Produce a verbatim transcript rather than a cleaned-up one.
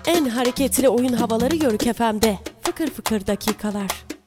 En hareketli oyun havaları Yörük F M'de. Fıkır fıkır dakikalar.